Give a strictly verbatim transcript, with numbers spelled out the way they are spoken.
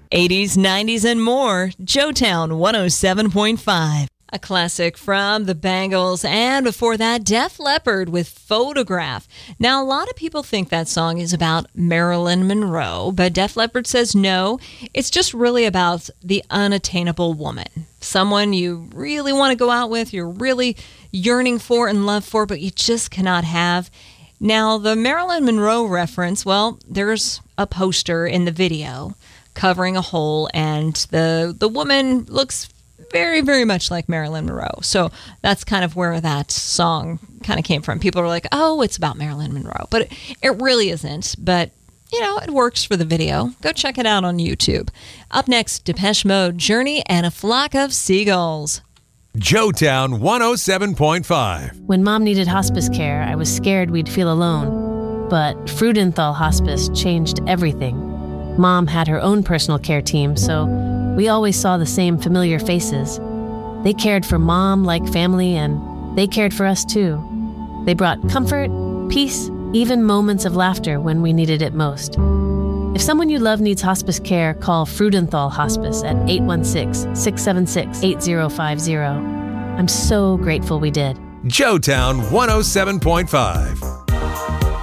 eighties, nineties, and more. Joetown one oh seven point five. A classic from the Bangles, and before that, Def Leppard with Photograph. Now, a lot of people think that song is about Marilyn Monroe, but Def Leppard says no. It's just really about the unattainable woman. Someone you really want to go out with, you're really yearning for and love for, but you just cannot have. Now, the Marilyn Monroe reference, well, there's a poster in the video covering a hole, and the the woman looks very, very much like Marilyn Monroe. So that's kind of where that song kind of came from. People are like, oh, it's about Marilyn Monroe. But it, it really isn't. But, you know, it works for the video. Go check it out on YouTube. Up next, Depeche Mode, Journey, and a Flock of Seagulls. Joetown one oh seven point five. When Mom needed hospice care, I was scared we'd feel alone. But Freudenthal Hospice changed everything. Mom had her own personal care team, so we always saw the same familiar faces. They cared for Mom like family, and they cared for us too. They brought comfort, peace, even moments of laughter when we needed it most. If someone you love needs hospice care, call Freudenthal Hospice at eight one six, six seven six, eight zero five zero. I'm so grateful we did. Joetown one oh seven point five.